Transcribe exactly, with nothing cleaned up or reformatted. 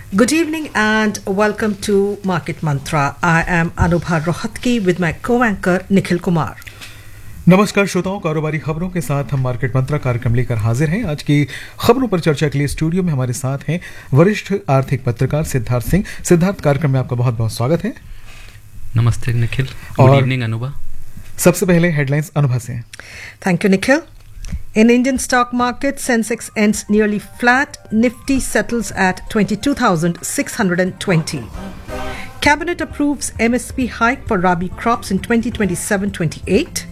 Good evening and welcome to Market Mantra. I am Anubha Rohatgi with my co-anchor Nikhil Kumar. नमस्कार श्रोताओं, कारोबारी खबरों के साथ हम मार्केट मंत्रा कार्यक्रम लेकर हाजिर हैं। आज की खबरों पर चर्चा के लिए स्टूडियो में हमारे साथ हैं वरिष्ठ आर्थिक पत्रकार सिद्धार्थ सिंह। सिद्धार्थ, कार्यक्रम में आपका बहुत बहुत स्वागत है। नमस्ते निखिल। Good evening Anubha. सबसे पहले हेडलाइंस अनुभा से। Thank you, Nikhil. In Indian stock market, Sensex ends nearly flat. Nifty settles at twenty-two thousand six hundred twenty. Cabinet approves M S P hike for Rabi crops in twenty twenty-seven twenty-eight.